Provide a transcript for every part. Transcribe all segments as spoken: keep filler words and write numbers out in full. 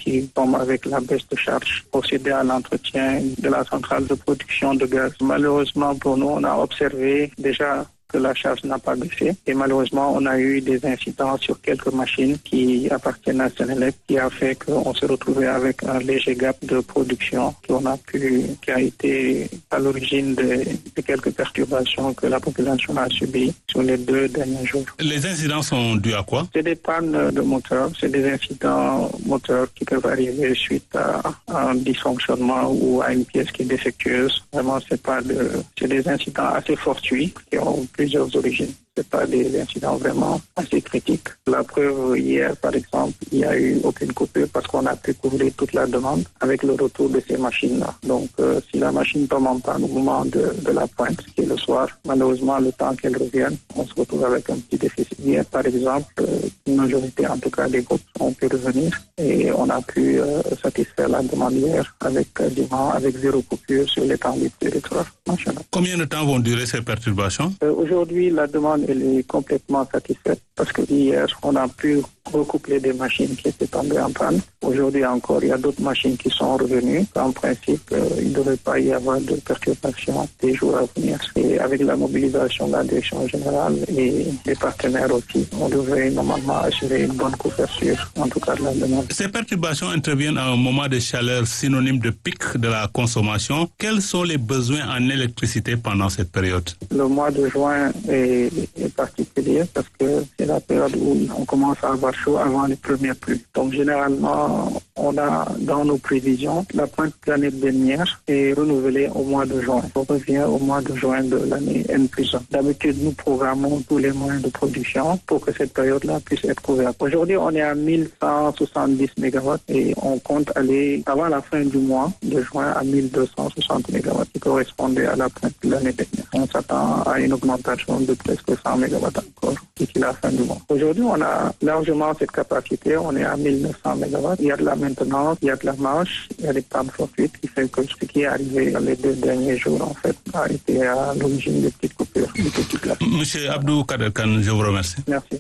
qui tombe avec la baisse de charge, procéder à l'entretien de la centrale de production de gaz. Malheureusement pour nous, on a observé déjà que la charge n'a pas baissé. Et malheureusement, on a eu des incidents sur quelques machines qui appartiennent à Senelec, qui a fait qu'on s'est retrouvé avec un léger gap de production qu'on a pu, qui a été à l'origine de, de quelques perturbations que la population a subies sur les deux derniers jours. Les incidents sont dus à quoi? C'est des pannes de moteur, c'est des incidents moteurs qui peuvent arriver suite à, à un dysfonctionnement ou à une pièce qui est défectueuse. Vraiment, c'est pas de, c'est des incidents assez fortuits qui ont plusieurs origines. C'est pas des incidents vraiment assez critiques. La preuve, hier, par exemple, il n'y a eu aucune coupure parce qu'on a pu couvrir toute la demande avec le retour de ces machines-là. Donc, euh, si la machine tombe en panne au moment de, de la pointe, qui est le soir, malheureusement, le temps qu'elle revienne, on se retrouve avec un petit déficit. Hier, par exemple, euh, une majorité, en tout cas, des groupes ont pu revenir et on a pu euh, satisfaire la demande hier avec quasiment, avec zéro coupure sur l'étendue du territoire national. Combien de temps vont durer ces perturbations? euh, Aujourd'hui, la demande elle est complètement satisfaite parce que hier, on a pu recoupler des machines qui étaient tombées en panne. Aujourd'hui encore, il y a d'autres machines qui sont revenues. En principe, euh, il ne devrait pas y avoir de perturbations des jours à venir. Et avec la mobilisation de la direction générale et des partenaires aussi, on devrait normalement assurer une bonne couverture, en tout cas de la demande. Ces perturbations interviennent à un moment de chaleur synonyme de pic de la consommation. Quels sont les besoins en électricité pendant cette période? Le mois de juin est, est particulier parce que c'est la période où on commence à avoir chaud avant les premières pluies. Donc généralement, on a dans nos prévisions, la pointe de l'année dernière est renouvelée au mois de juin. On revient au mois de juin de l'année N plus un. D'habitude, nous programmons tous les moyens de production pour que cette période-là puisse être couverte. Aujourd'hui, on est à mille cent soixante-dix mégawatts et on compte aller avant la fin du mois de juin à mille deux cent soixante mégawatts qui correspondait à la pointe de l'année dernière. On s'attend à une augmentation de presque cent mégawatts encore d'ici la fin du mois. Aujourd'hui, on a largement cette capacité. On est à mille neuf cents mégawatts. Il y a de la maintenance, il y a de la marche, il y a des pannes fortuites qui fait que ce qui est arrivé les deux derniers jours, en fait, a été à l'origine des petites coupures. Des petites Monsieur Abdou Kader Kane, je vous remercie. Merci.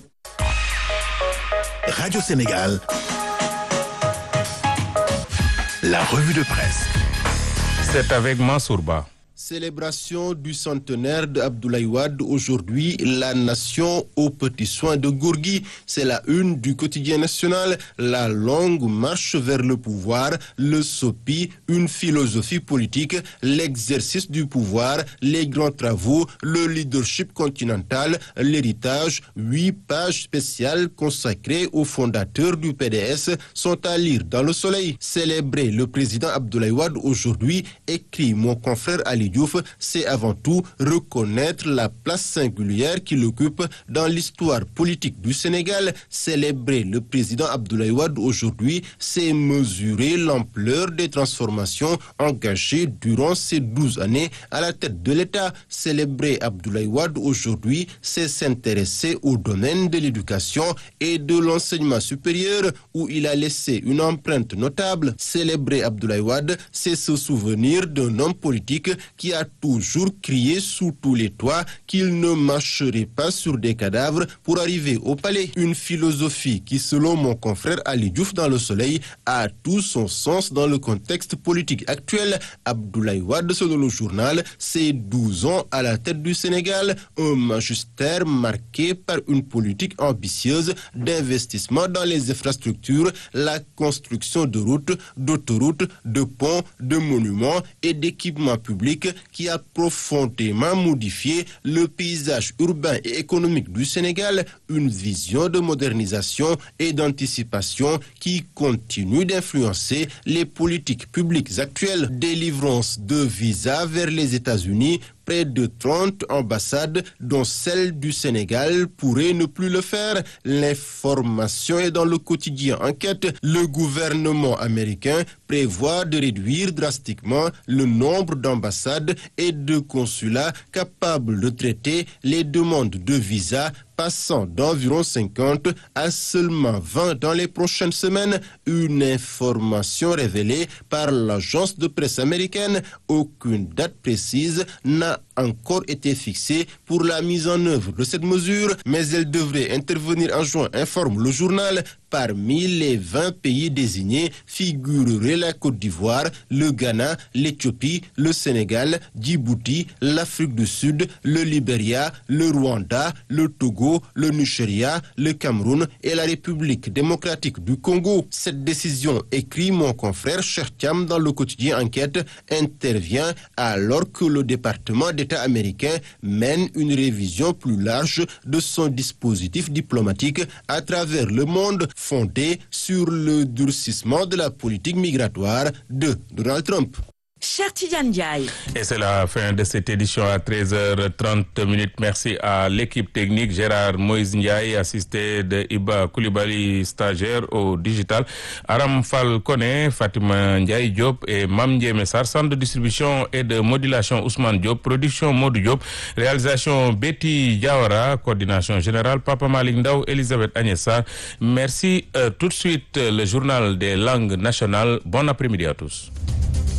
Radio Sénégal, la revue de presse. C'est avec Mansour Ba. Célébration du centenaire d'Abdoulaye Wade. Aujourd'hui, la nation aux petits soins de Gorgui. C'est la une du quotidien national. La longue marche vers le pouvoir, le SOPI, une philosophie politique, l'exercice du pouvoir, les grands travaux, le leadership continental, l'héritage. Huit pages spéciales consacrées aux fondateurs du P D S sont à lire dans Le Soleil. Célébrer le président Abdoulaye Wade aujourd'hui, écrit mon confrère Ali Diouf, c'est avant tout reconnaître la place singulière qu'il occupe dans l'histoire politique du Sénégal. Célébrer le président Abdoulaye Wade aujourd'hui, c'est mesurer l'ampleur des transformations engagées durant ces douze années à la tête de l'État. Célébrer Abdoulaye Wade aujourd'hui, c'est s'intéresser au domaine de l'éducation et de l'enseignement supérieur où il a laissé une empreinte notable. Célébrer Abdoulaye Wade, c'est se souvenir d'un homme politique qui a toujours crié sous tous les toits qu'il ne marcherait pas sur des cadavres pour arriver au palais. Une philosophie qui, selon mon confrère Ali Diouf dans Le Soleil, a tout son sens dans le contexte politique actuel. Abdoulaye Wade, selon le journal, c'est douze ans à la tête du Sénégal, un magistère marqué par une politique ambitieuse d'investissement dans les infrastructures, la construction de routes, d'autoroutes, de ponts, de monuments et d'équipements publics qui a profondément modifié le paysage urbain et économique du Sénégal, une vision de modernisation et d'anticipation qui continue d'influencer les politiques publiques actuelles. Délivrance de visas vers les États-Unis, près de trente ambassades, dont celle du Sénégal, pourraient ne plus le faire. L'information est dans le quotidien Enquête. Le gouvernement américain prévoit de réduire drastiquement le nombre d'ambassades et de consulats capables de traiter les demandes de visa, passant d'environ cinquante à seulement vingt dans les prochaines semaines. Une information révélée par l'agence de presse américaine. Aucune date précise n'a encore été fixée pour la mise en œuvre de cette mesure, mais elle devrait intervenir en juin, informe le journal. Parmi les vingt pays désignés figureraient la Côte d'Ivoire, le Ghana, l'Éthiopie, le Sénégal, Djibouti, l'Afrique du Sud, le Libéria, le Rwanda, le Togo, le Nigeria, le Cameroun et la République démocratique du Congo. Cette décision, écrit mon confrère Cheikh Thiam dans le quotidien Enquête, intervient alors que le département d'État américain mène une révision plus large de son dispositif diplomatique à travers le monde, fondé sur le durcissement de la politique migratoire de Donald Trump. Cher Tidiane Ndiaye. Et c'est la fin de cette édition à treize heures trente minutes. Merci à l'équipe technique, Gérard Moïse Ndiaye, assisté de Iba Koulibaly, stagiaire au digital, Aram Falcone, Fatima Ndiaye Diop et Mamdié Messar, centre de distribution et de modulation Ousmane Diop, production Modou Diop, réalisation Betty Diawara, coordination générale Papa Malik Ndaw, Elisabeth Agnessa. Merci. Euh, tout de suite, le journal des langues nationales. Bon après-midi à tous.